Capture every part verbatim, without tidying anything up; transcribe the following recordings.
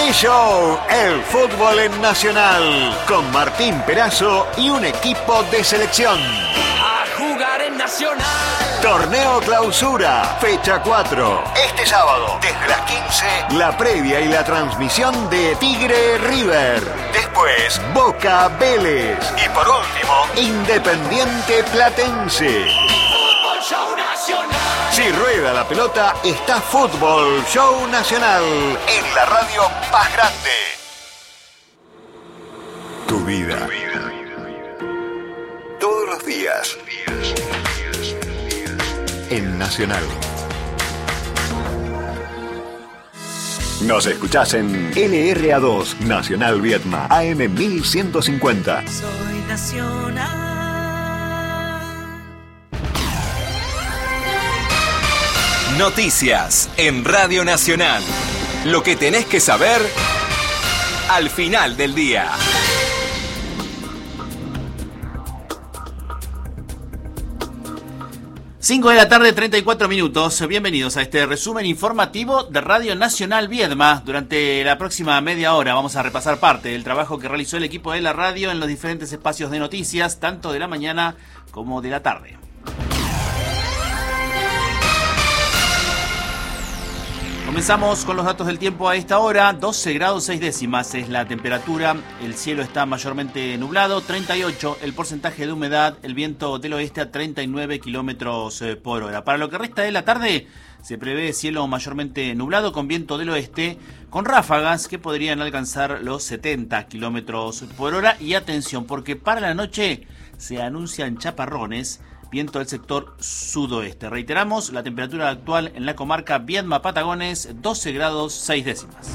¡Qué show! El fútbol en Nacional, con Martín Perazo y un equipo de selección. A jugar en Nacional. Torneo Clausura, fecha cuatro. Este sábado, desde las quince, la previa y la transmisión de Tigre River. Después, Boca Vélez. Y por último, Independiente Platense. Fútbol Show Nacional. Si rueda la pelota, está Fútbol Show Nacional en la radio más grande. Tu vida. Todos los días. En Nacional. Nos escuchás en L R A dos, Nacional Viedma, A M mil ciento cincuenta. Soy Nacional. Noticias en Radio Nacional. Lo que tenés que saber al final del día. cinco de la tarde, treinta y cuatro minutos. Bienvenidos a este resumen informativo de Radio Nacional Viedma. Durante la próxima media hora vamos a repasar parte del trabajo que realizó el equipo de la radio en los diferentes espacios de noticias, tanto de la mañana como de la tarde. Comenzamos con los datos del tiempo a esta hora. doce grados seis décimas es la temperatura, el cielo está mayormente nublado, treinta y ocho el porcentaje de humedad, el viento del oeste a treinta y nueve kilómetros por hora. Para lo que resta de la tarde se prevé cielo mayormente nublado con viento del oeste, con ráfagas que podrían alcanzar los setenta kilómetros por hora. Y atención, porque para la noche se anuncian chaparrones, viento del sector sudoeste. Reiteramos, la temperatura actual en la comarca Viedma-Patagones, doce grados seis décimas.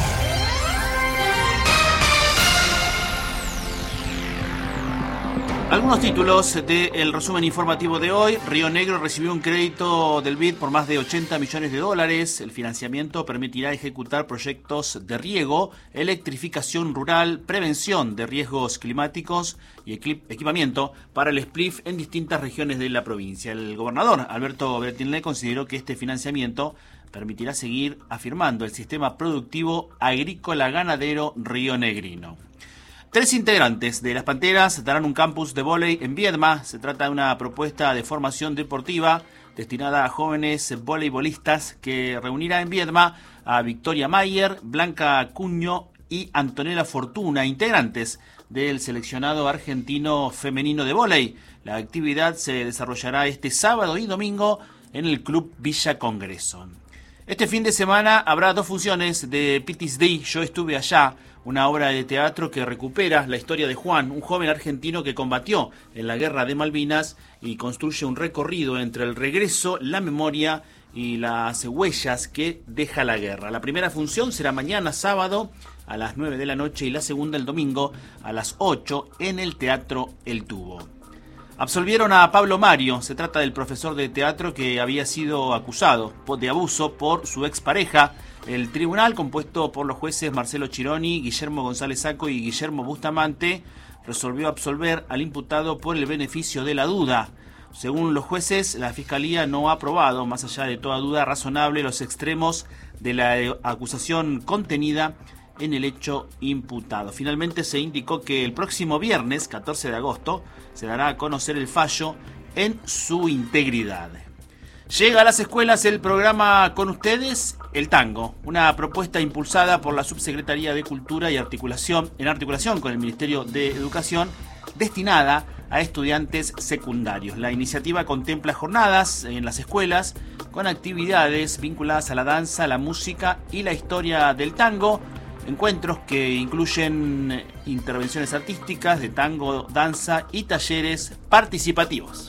Algunos títulos del resumen informativo de hoy. Río Negro recibió un crédito del B I D por más de ochenta millones de dólares. El financiamiento permitirá ejecutar proyectos de riego, electrificación rural, prevención de riesgos climáticos y equipamiento para el S P L I F en distintas regiones de la provincia. El gobernador Alberto Bertinle consideró que este financiamiento permitirá seguir afirmando el sistema productivo agrícola ganadero rionegrino. Tres integrantes de las Panteras darán un campus de vóley en Viedma. Se trata de una propuesta de formación deportiva destinada a jóvenes voleibolistas que reunirá en Viedma a Victoria Mayer, Blanca Cuño y Antonella Fortuna, integrantes del seleccionado argentino femenino de vóley. La actividad se desarrollará este sábado y domingo en el Club Villa Congreso. Este fin de semana habrá dos funciones de P T S D, Yo estuve allá, una obra de teatro que recupera la historia de Juan, un joven argentino que combatió en la Guerra de Malvinas y construye un recorrido entre el regreso, la memoria y las huellas que deja la guerra. La primera función será mañana sábado a las nueve de la noche y la segunda el domingo a las ocho en el Teatro El Tubo. Absolvieron a Pablo Mario. Se trata del profesor de teatro que había sido acusado de abuso por su expareja. El tribunal, compuesto por los jueces Marcelo Chironi, Guillermo González Saco y Guillermo Bustamante, resolvió absolver al imputado por el beneficio de la duda. Según los jueces, la Fiscalía no ha probado, más allá de toda duda razonable, los extremos de la acusación contenida en el hecho imputado. Finalmente se indicó que el próximo viernes, catorce de agosto, se dará a conocer el fallo en su integridad. Llega a las escuelas el programa Con Ustedes, el Tango, una propuesta impulsada por la Subsecretaría de Cultura y Articulación, en articulación con el Ministerio de Educación, destinada a estudiantes secundarios. La iniciativa contempla jornadas en las escuelas con actividades vinculadas a la danza, la música y la historia del tango, encuentros que incluyen intervenciones artísticas de tango, danza y talleres participativos.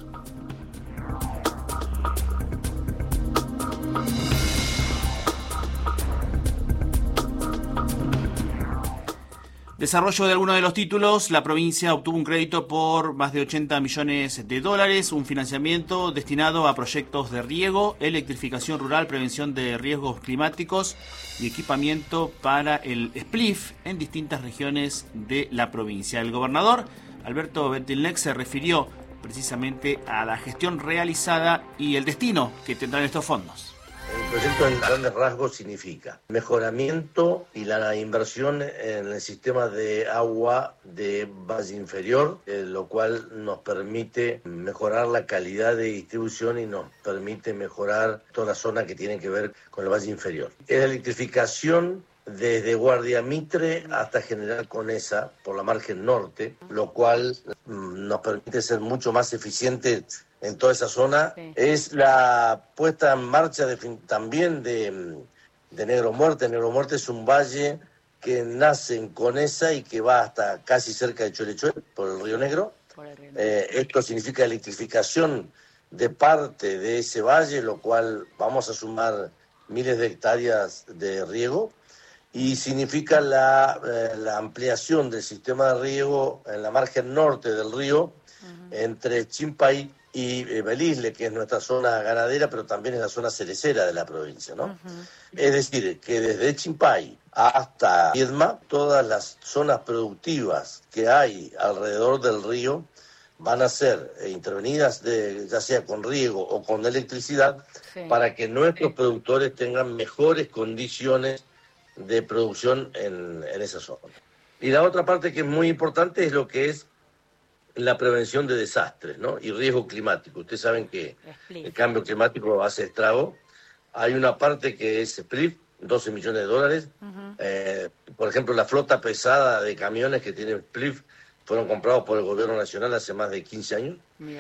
Desarrollo de algunos de los títulos. La provincia obtuvo un crédito por más de ochenta millones de dólares, un financiamiento destinado a proyectos de riego, electrificación rural, prevención de riesgos climáticos y equipamiento para el S P L I F en distintas regiones de la provincia. El gobernador Alberto Bertinle se refirió precisamente a la gestión realizada y el destino que tendrán estos fondos. El proyecto en grandes rasgos significa mejoramiento y la inversión en el sistema de agua de Valle Inferior, eh, lo cual nos permite mejorar la calidad de distribución y nos permite mejorar toda la zona que tiene que ver con el Valle Inferior. Es la electrificación desde Guardia Mitre hasta General Conesa por la margen norte, lo cual mm, nos permite ser mucho más eficientes en toda esa zona. Sí. Es la puesta en marcha de, también de, de Negro Muerte. Negro Muerte es un valle que nace en Conesa y que va hasta casi cerca de Cholechuel, por el Río Negro. Por el Río Negro. Eh, esto significa electrificación de parte de ese valle, lo cual vamos a sumar miles de hectáreas de riego, y significa la, eh, la ampliación del sistema de riego en la margen norte del río, uh-huh. entre Chimpay y eh, Belisle, que es nuestra zona ganadera, pero también es la zona cerecera de la provincia, ¿no? Uh-huh. Es decir, que desde Chimpay hasta Viedma, todas las zonas productivas que hay alrededor del río van a ser eh, intervenidas, de, ya sea con riego o con electricidad, sí. para que nuestros productores tengan mejores condiciones de producción en, en esa zona. Y la otra parte que es muy importante es lo que es la prevención de desastres, ¿no? Y riesgo climático. Ustedes saben que el cambio climático hace estrago. Hay una parte que es P L I F, doce millones de dólares. Uh-huh. Eh, por ejemplo, la flota pesada de camiones que tiene P L I F fueron comprados por el gobierno nacional hace más de quince años.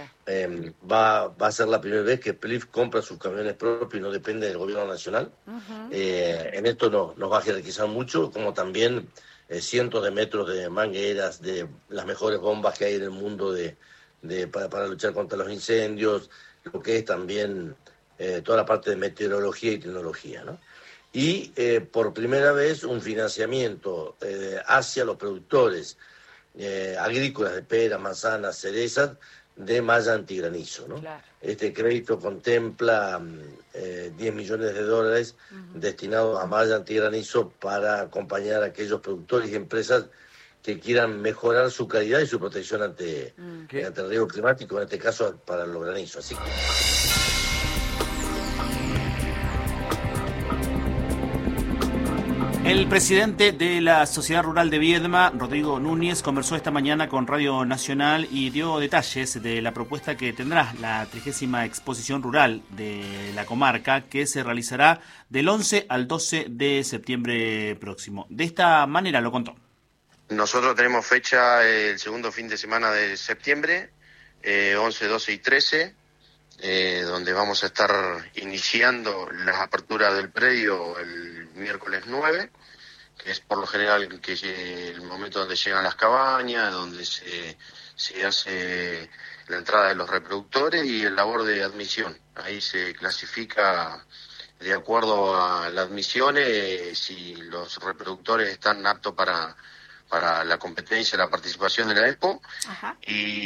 Eh, va, va a ser la primera vez que P L I F compra sus camiones propios y no depende del gobierno nacional. Uh-huh. Eh, en esto no, nos va a jerarquizar mucho, como también eh, cientos de metros de mangueras, de las mejores bombas que hay en el mundo de, de, para, para luchar contra los incendios, lo que es también eh, toda la parte de meteorología y tecnología, ¿no? Y eh, por primera vez un financiamiento eh, hacia los productores Eh, agrícolas de peras, manzanas, cerezas, de malla antigranizo, ¿no? Claro. Este crédito contempla eh, diez millones de dólares uh-huh. destinados a malla antigranizo para acompañar a aquellos productores y empresas que quieran mejorar su calidad y su protección ante, uh-huh. ante el riesgo climático, en este caso para los granizos. Así que... El presidente de la Sociedad Rural de Viedma, Rodrigo Núñez, conversó esta mañana con Radio Nacional y dio detalles de la propuesta que tendrá la trigésima exposición rural de la comarca, que se realizará del once al doce de septiembre próximo. De esta manera lo contó. Nosotros tenemos fecha el segundo fin de semana de septiembre, eh, once, doce y trece, eh, donde vamos a estar iniciando las aperturas del predio el miércoles nueve, que es por lo general que el momento donde llegan las cabañas, donde se, se hace la entrada de los reproductores y el labor de admisión. Ahí se clasifica de acuerdo a las admisiones eh, si los reproductores están aptos para, para la competencia, la participación de la Expo. Ajá.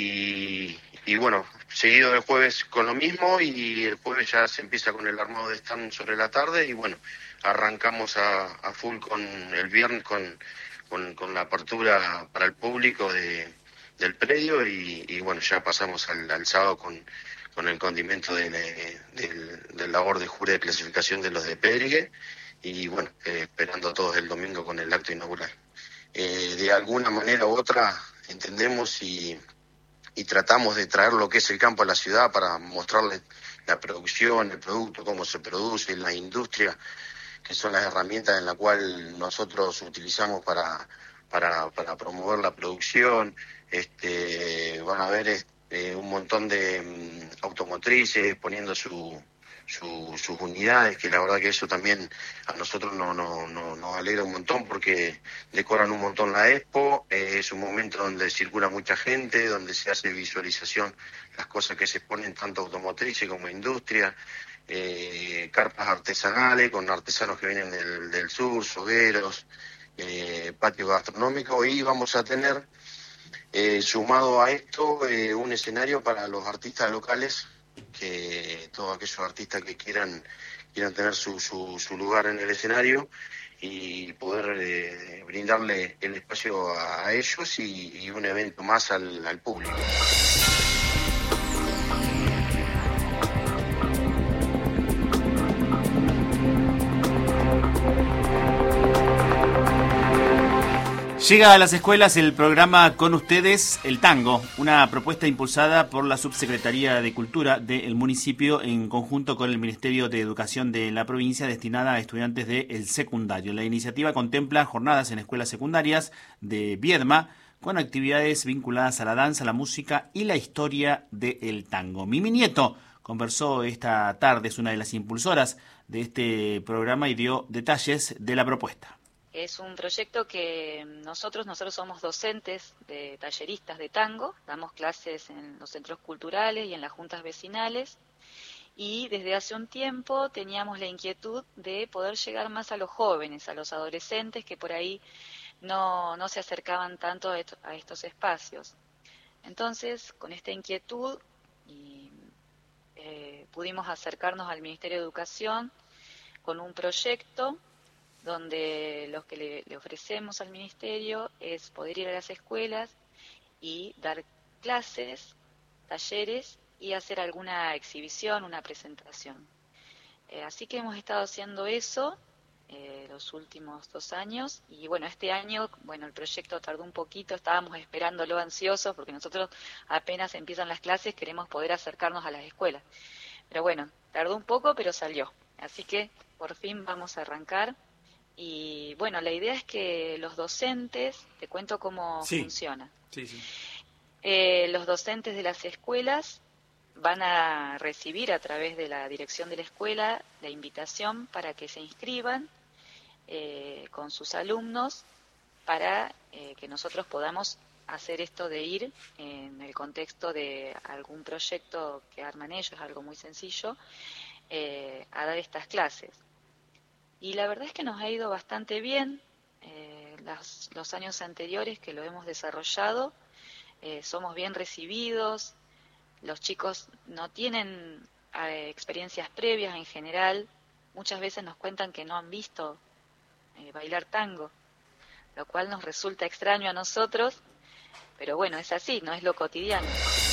Y, y bueno, seguido el jueves con lo mismo, y el jueves ya se empieza con el armado de stand sobre la tarde, y bueno, arrancamos a, a full con el viernes con, con, con la apertura para el público de, del predio, y, y bueno, ya pasamos al, al sábado con, con el condimento de, de, del, del labor de jurado de clasificación de los de Pedrigue, y bueno, eh, esperando a todos el domingo con el acto inaugural. Eh, de alguna manera u otra entendemos y, y tratamos de traer lo que es el campo a la ciudad para mostrarles la producción, el producto, cómo se produce, la industria, que son las herramientas en las cuales nosotros utilizamos para, para, para promover la producción. Este, van a ver este, un montón de um, automotrices poniendo su, su, sus unidades, que la verdad que eso también a nosotros no, no, no, nos alegra un montón, porque decoran un montón la Expo. Eh, es un momento donde circula mucha gente, donde se hace visualización las cosas que se ponen, tanto automotrices como industria. Eh, carpas artesanales con artesanos que vienen del, del sur, sogueros, eh, patio gastronómico, y vamos a tener eh, sumado a esto eh, un escenario para los artistas locales, que todos aquellos artistas que quieran quieran tener su, su, su lugar en el escenario y poder eh, brindarle el espacio a, a ellos y, y un evento más al, al público. Llega a las escuelas el programa Con Ustedes, el Tango, una propuesta impulsada por la Subsecretaría de Cultura del municipio en conjunto con el Ministerio de Educación de la provincia, destinada a estudiantes del secundario. La iniciativa contempla jornadas en escuelas secundarias de Viedma con actividades vinculadas a la danza, la música y la historia del tango. Mimi Nieto conversó esta tarde, es una de las impulsoras de este programa y dio detalles de la propuesta. Es un proyecto que nosotros, nosotros somos docentes de talleristas de tango, damos clases en los centros culturales y en las juntas vecinales, y desde hace un tiempo teníamos la inquietud de poder llegar más a los jóvenes, a los adolescentes que por ahí no, no se acercaban tanto a, esto, a estos espacios. Entonces, con esta inquietud, y, eh, pudimos acercarnos al Ministerio de Educación con un proyecto donde lo que le, le ofrecemos al Ministerio es poder ir a las escuelas y dar clases, talleres y hacer alguna exhibición, una presentación. Eh, así que hemos estado haciendo eso eh, los últimos dos años y bueno, este año, bueno, el proyecto tardó un poquito, estábamos esperándolo ansiosos porque nosotros apenas empiezan las clases queremos poder acercarnos a las escuelas. Pero bueno, tardó un poco, pero salió. Así que por fin vamos a arrancar. Y bueno, la idea es que los docentes, te cuento cómo sí. funciona. Sí, sí. Eh, los docentes de las escuelas van a recibir a través de la dirección de la escuela la invitación para que se inscriban eh, con sus alumnos para eh, que nosotros podamos hacer esto de ir en el contexto de algún proyecto que arman ellos, algo muy sencillo, eh, a dar estas clases. Y la verdad es que nos ha ido bastante bien. Eh, las, los años anteriores que lo hemos desarrollado, eh, somos bien recibidos. Los chicos no tienen eh, experiencias previas en general. Muchas veces nos cuentan que no han visto eh, bailar tango, lo cual nos resulta extraño a nosotros. Pero bueno, es así, no es lo cotidiano.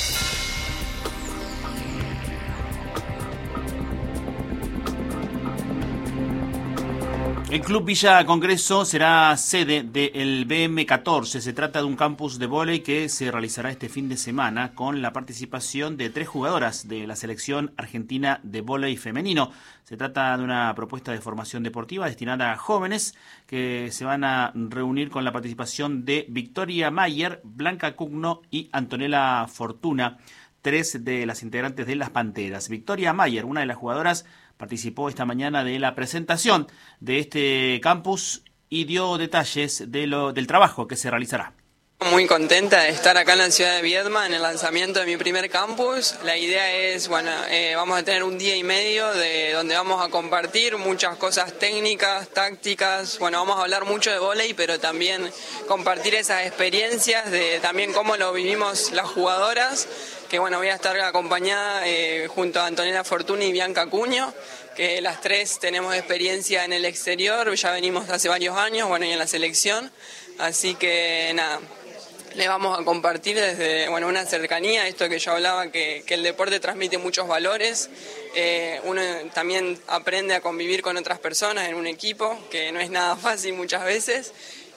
El Club Villa Congreso será sede del B M catorce. Se trata de un campus de vóley que se realizará este fin de semana con la participación de tres jugadoras de la selección argentina de vóley femenino. Se trata de una propuesta de formación deportiva destinada a jóvenes que se van a reunir con la participación de Victoria Mayer, Blanca Cugno y Antonella Fortuna, tres de las integrantes de las Panteras. Victoria Mayer, una de las jugadoras, participó esta mañana de la presentación de este campus y dio detalles de lo, del trabajo que se realizará. Muy contenta de estar acá en la ciudad de Viedma en el lanzamiento de mi primer campus. La idea es, bueno, eh, vamos a tener un día y medio de donde vamos a compartir muchas cosas técnicas, tácticas. Bueno, vamos a hablar mucho de vóley, pero también compartir esas experiencias de también cómo lo vivimos las jugadoras. Que bueno, voy a estar acompañada eh, junto a Antonella Fortuna y Bianca Cugno, que las tres tenemos experiencia en el exterior, ya venimos hace varios años, bueno, y en la selección, así que nada, les vamos a compartir desde, bueno, una cercanía, esto que yo hablaba, que, que el deporte transmite muchos valores, eh, uno también aprende a convivir con otras personas en un equipo, que no es nada fácil muchas veces.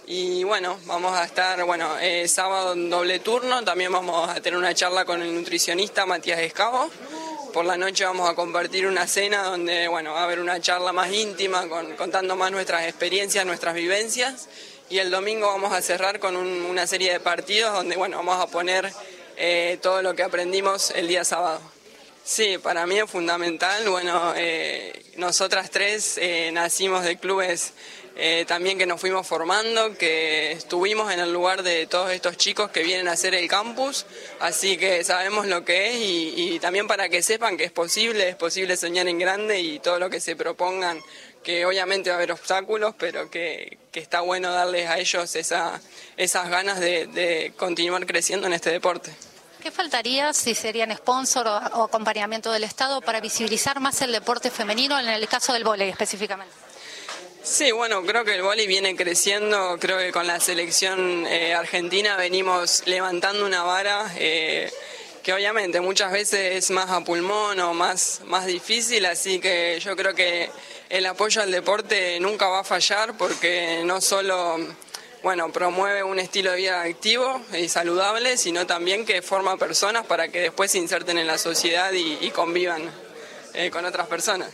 Y bueno, vamos a estar, bueno, eh, sábado en doble turno, también vamos a tener una charla con el nutricionista Matías Escavo. Por la noche vamos a compartir una cena donde, bueno, va a haber una charla más íntima, con, contando más nuestras experiencias, nuestras vivencias. Y el domingo vamos a cerrar con un, una serie de partidos donde, bueno, vamos a poner eh, todo lo que aprendimos el día sábado. Sí, para mí es fundamental. Bueno, eh, nosotras tres eh, nacimos de clubes eh, también que nos fuimos formando, que estuvimos en el lugar de todos estos chicos que vienen a hacer el campus, así que sabemos lo que es y, y también para que sepan que es posible, es posible soñar en grande y todo lo que se propongan, que obviamente va a haber obstáculos, pero que, que está bueno darles a ellos esa, esas ganas de, de continuar creciendo en este deporte. ¿Qué faltaría si serían sponsor o, o acompañamiento del Estado para visibilizar más el deporte femenino en el caso del vóley específicamente? Sí, bueno, creo que el vóley viene creciendo, creo que con la selección eh, argentina venimos levantando una vara eh, que obviamente muchas veces es más a pulmón o más, más difícil, así que yo creo que el apoyo al deporte nunca va a fallar porque no solo bueno, promueve un estilo de vida activo y saludable, sino también que forma personas para que después se inserten en la sociedad y, y convivan eh, con otras personas.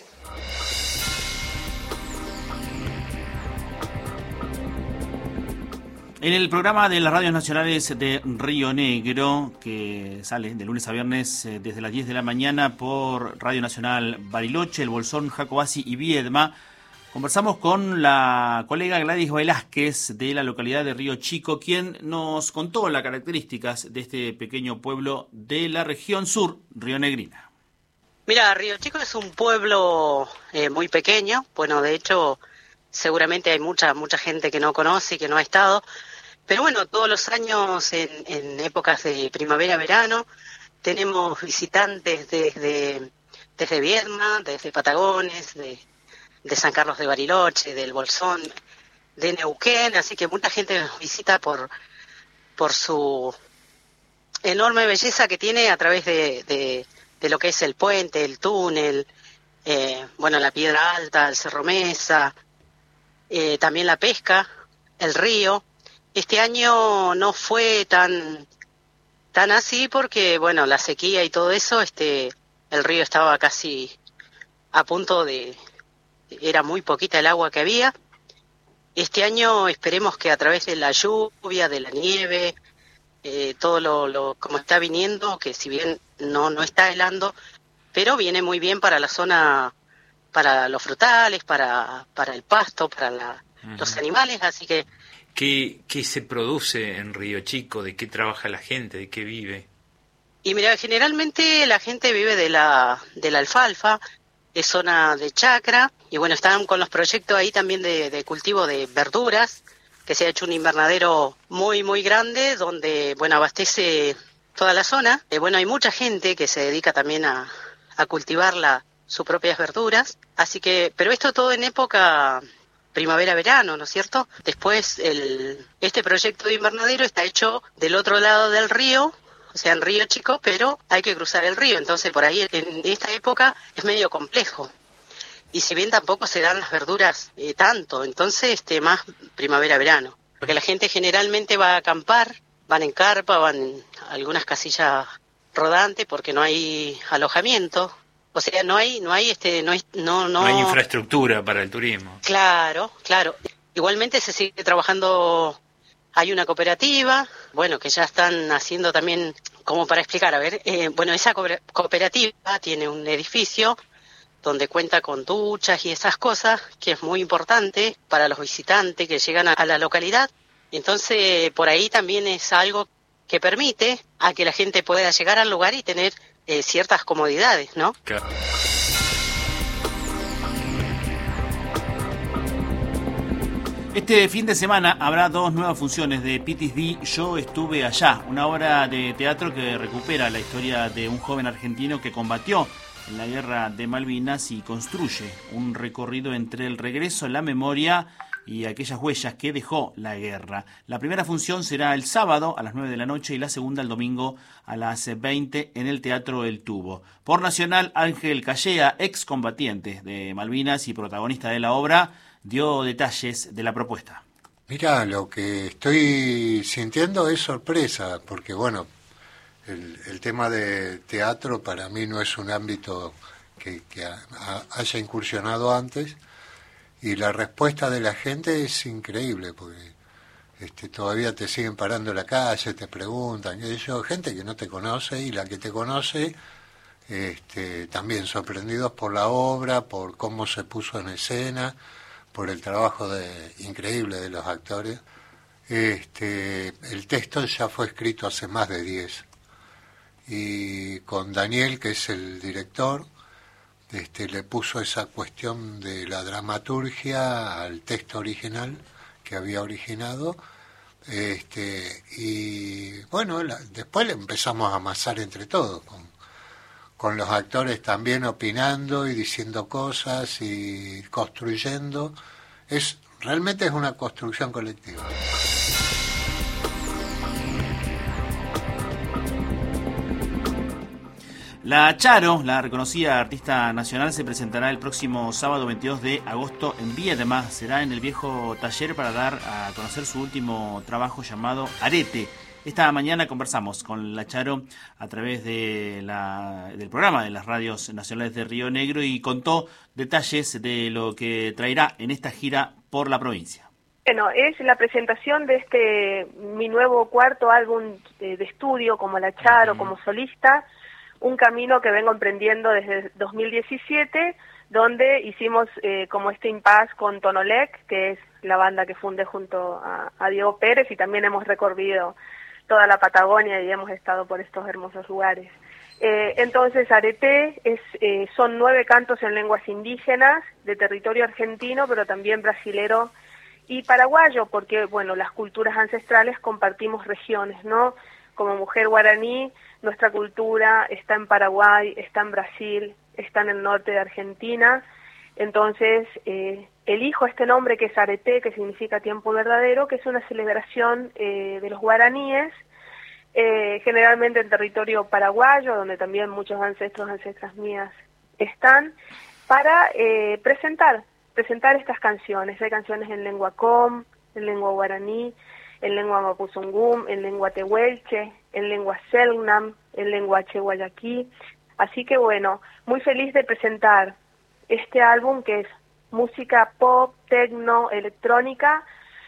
En el programa de las radios nacionales de Río Negro, que sale de lunes a viernes eh, desde las diez de la mañana por Radio Nacional Bariloche, El Bolsón, Jacobasi y Viedma, conversamos con la colega Gladys Velázquez de la localidad de Río Chico, quien nos contó las características de este pequeño pueblo de la región sur rionegrina. Mira, Río Chico es un pueblo eh, muy pequeño. Bueno, de hecho, seguramente hay mucha mucha gente que no conoce y que no ha estado. Pero bueno, todos los años en, en épocas de primavera-verano tenemos visitantes desde, desde Viedma, desde Patagones, de, de San Carlos de Bariloche, del Bolsón, de Neuquén, así que mucha gente nos visita por, por su enorme belleza que tiene a través de, de, de lo que es el puente, el túnel, eh, bueno, la Piedra Alta, el Cerro Mesa, eh, también la pesca, el río. Este año no fue tan tan así porque, bueno, la sequía y todo eso, este el río estaba casi a punto de... Era muy poquita el agua que había. Este año esperemos que a través de la lluvia, de la nieve, eh, todo lo, lo como está viniendo, que si bien no, no está helando, pero viene muy bien para la zona, para los frutales, para, para el pasto, para la, uh-huh. los animales, así que... ¿Qué, ¿Qué se produce en Río Chico? ¿De qué trabaja la gente? ¿De qué vive? Y mira, generalmente la gente vive de la de la alfalfa, es zona de chacra, y bueno, están con los proyectos ahí también de, de cultivo de verduras, que se ha hecho un invernadero muy, muy grande, donde, bueno, abastece toda la zona. Eh, bueno, hay mucha gente que se dedica también a, a cultivar la, sus propias verduras, así que, pero esto todo en época... primavera-verano, ¿no es cierto? Después, el, este proyecto de invernadero está hecho del otro lado del río, o sea, en Río Chico, pero hay que cruzar el río, entonces por ahí en esta época es medio complejo. Y si bien tampoco se dan las verduras eh, tanto, entonces este más primavera-verano. Porque la gente generalmente va a acampar, van en carpa, van en algunas casillas rodantes porque no hay alojamiento. O sea, no hay, no hay, este, no hay, no, no... No hay infraestructura para el turismo. Claro, claro. Igualmente se sigue trabajando, hay una cooperativa, bueno, que ya están haciendo también, como para explicar, a ver, eh, bueno, esa cooperativa tiene un edificio donde cuenta con duchas y esas cosas, que es muy importante para los visitantes que llegan a, a la localidad. Entonces, por ahí también es algo que permite a que la gente pueda llegar al lugar y tener Eh, ciertas comodidades, ¿no? Claro. Este fin de semana habrá dos nuevas funciones de P T S D, Yo estuve allá, una obra de teatro que recupera la historia de un joven argentino que combatió en la guerra de Malvinas y construye un recorrido entre el regreso, la memoria y aquellas huellas que dejó la guerra. La primera función será el sábado a las nueve de la noche y la segunda el domingo a las veinte en el Teatro El Tubo. Por Nacional, Ángel Callea, excombatiente de Malvinas y protagonista de la obra, dio detalles de la propuesta. Mira, lo que estoy sintiendo es sorpresa, porque bueno, el, el tema de teatro para mí no es un ámbito que, que a, a, haya incursionado antes. Y la respuesta de la gente es increíble, porque este, todavía te siguen parando en la calle, te preguntan, ellos, gente que no te conoce, y la que te conoce, este, también sorprendidos por la obra, por cómo se puso en escena, por el trabajo de, increíble de los actores. Este, el texto ya fue escrito hace más de diez, y con Daniel, que es el director, Este, le puso esa cuestión de la dramaturgia al texto original que había originado, este, y bueno, la, después le empezamos a amasar entre todos, con, con los actores también opinando y diciendo cosas y construyendo. Es realmente es una construcción colectiva. La Charo, la reconocida artista nacional, se presentará el próximo sábado veintidós de agosto en Viedma. Será en el viejo taller para dar a conocer su último trabajo llamado Arete. Esta mañana conversamos con la Charo a través de la, del programa de las radios nacionales de Río Negro y contó detalles de lo que traerá en esta gira por la provincia. Bueno, es la presentación de este mi nuevo cuarto álbum de, de estudio como La Charo, uh-huh. como solista, un camino que vengo emprendiendo desde dos mil diecisiete, donde hicimos eh, como este impasse con Tonolec, que es la banda que fundé junto a, a Diego Pérez, y también hemos recorrido toda la Patagonia y hemos estado por estos hermosos lugares. Eh, entonces, Arete es, eh, son nueve cantos en lenguas indígenas, de territorio argentino, pero también brasilero y paraguayo, porque, bueno, las culturas ancestrales compartimos regiones, ¿no? Como mujer guaraní, nuestra cultura está en Paraguay, está en Brasil, está en el norte de Argentina. Entonces, eh, elijo este nombre que es Arete, que significa tiempo verdadero, que es una celebración eh, de los guaraníes, eh, generalmente en territorio paraguayo, donde también muchos ancestros, ancestras mías están, para eh, presentar presentar estas canciones. Hay canciones en lengua com, en lengua guaraní, en lengua mapuzungún, en lengua tehuelche, en lengua selknam, en lengua cheguayaquí. Así que bueno, muy feliz de presentar este álbum que es música pop, tecno, electrónica,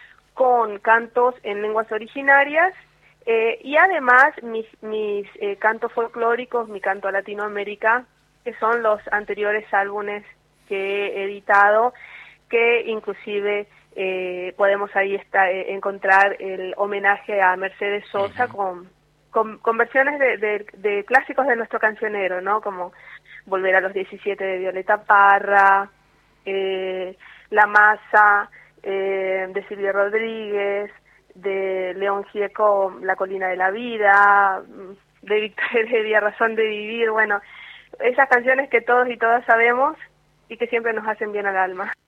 con cantos en lenguas originarias, eh, y además mis, mis eh, cantos folclóricos, mi canto a Latinoamérica, que son los anteriores álbumes que he editado, que inclusive eh, podemos ahí está, eh, encontrar el homenaje a Mercedes Sosa, uh-huh. con, con, con versiones de, de, de clásicos de nuestro cancionero, ¿no? Como Volver a los diecisiete de Violeta Parra, eh, La Masa, eh, de Silvia Rodríguez, de León Gieco, La Colina de la Vida, de Víctor Heredia, Razón de Vivir. Bueno, esas canciones que todos y todas sabemos y que siempre nos hacen bien al alma.